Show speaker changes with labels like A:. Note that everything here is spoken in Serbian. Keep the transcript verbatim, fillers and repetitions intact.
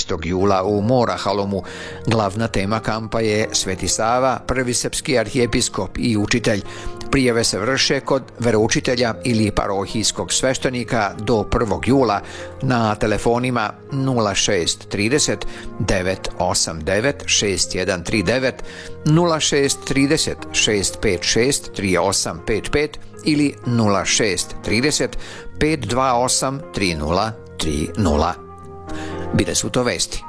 A: šestog jula u Morahalumu. Glavna tema kampa je Sveti Sava, prvi srpski arhijepiskop i učitelj. Prijave se vrše kod veroučitelja ili parohijskog sveštenika do prvog jula na telefonima nula šest trideset devet osam devet šest jedan tri devet, nula šest trideset šest pet šest tri osam pet pet ili nula šest trideset pet dva osam tri nula tri nula. Bile su to vesti.